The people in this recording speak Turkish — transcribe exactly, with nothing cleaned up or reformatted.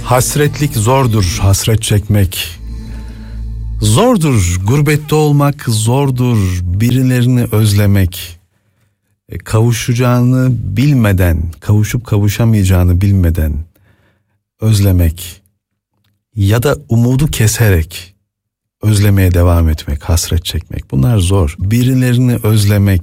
Hasretlik zordur, hasret çekmek. Zordur gurbette olmak, zordur birilerini özlemek. E, kavuşacağını bilmeden, kavuşup kavuşamayacağını bilmeden özlemek ya da umudu keserek özlemeye devam etmek, hasret çekmek. Bunlar zor. Birilerini özlemek,